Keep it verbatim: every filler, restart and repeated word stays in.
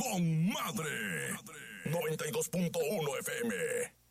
con madre. noventa y dos punto uno F M.